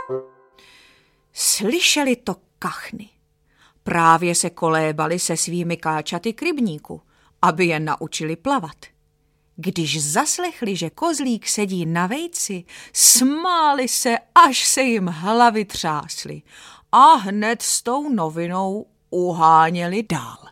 Slyšeli to kachny. Právě se kolébali se svými káčaty k rybníku, aby je naučili plavat. Když zaslechli, že kozlík sedí na vejci, smáli se, až se jim hlavy třásly a hned s tou novinou uháněli dál.